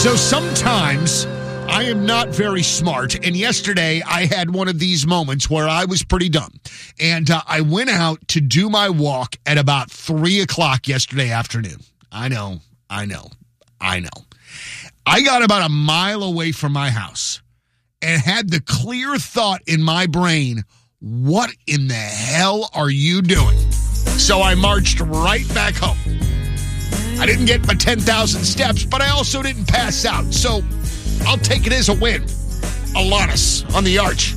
So sometimes I am not very smart, and yesterday I had one of these moments where I was pretty dumb, and I went out to do my walk at about 3 o'clock yesterday afternoon. I know. I got about a mile away from my house and had the clear thought in my brain, what in the hell are you doing? So I marched right back home. I didn't get my 10,000 steps, but I also didn't pass out. So I'll take it as a win. Alanis on the Arch.